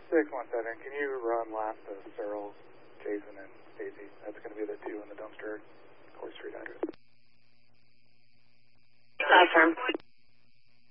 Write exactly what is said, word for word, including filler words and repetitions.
six one seven, can you run last to Searles, Jason, and Stacy? That's going to be the two in the dumpster, Court Street address. Affirm.